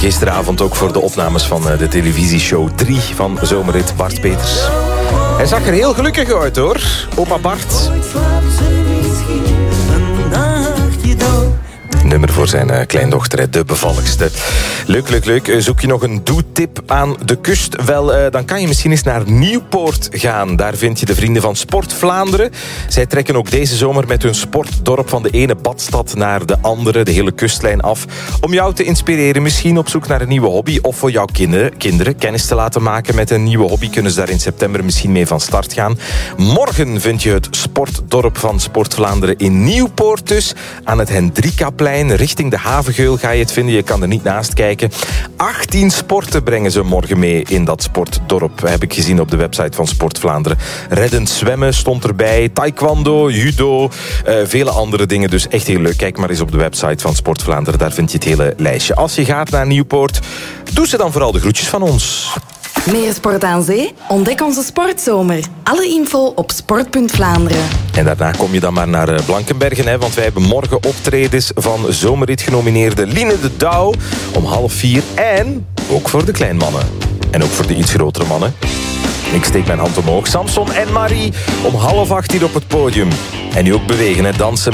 Gisteravond ook voor de opnames van de televisieshow 3 van Zomerrit Bart Peters. Hij zag er heel gelukkig uit hoor, opa Bart. Nummer voor zijn kleindochter, de bevalligste. Leuk. Zoek je nog een doetip aan de kust? Wel, dan kan je misschien eens naar Nieuwpoort gaan. Daar vind je de vrienden van Sport Vlaanderen. Zij trekken ook deze zomer met hun sportdorp van de ene badstad naar de andere, de hele kustlijn af. Om jou te inspireren, misschien op zoek naar een nieuwe hobby. Of voor jouw kinderen kennis te laten maken met een nieuwe hobby. Kunnen ze daar in september misschien mee van start gaan. Morgen vind je het sportdorp van Sport Vlaanderen in Nieuwpoort dus. Aan het Hendrikaplein. Richting de Havengeul ga je het vinden. Je kan er niet naast kijken. 18 sporten brengen ze morgen mee in dat sportdorp. Heb ik gezien op de website van Sport Vlaanderen. Reddend zwemmen stond erbij. Taekwondo, judo. Vele andere dingen. Dus echt heel leuk. Kijk maar eens op de website van Sport Vlaanderen. Daar vind je het hele lijstje. Als je gaat naar Nieuwpoort, doe ze dan vooral de groetjes van ons. Meer sport aan zee? Ontdek onze sportzomer. Alle info op sport.Vlaanderen. En daarna kom je dan maar naar Blankenbergen, hè, want wij hebben morgen optredens van Zomerrit genomineerde Line de Douw om 3:30. En ook voor de kleinmannen. En ook voor de iets grotere mannen. Ik steek mijn hand omhoog. Samson en Marie om 7:30 hier op het podium. En nu ook bewegen, hè, dansen.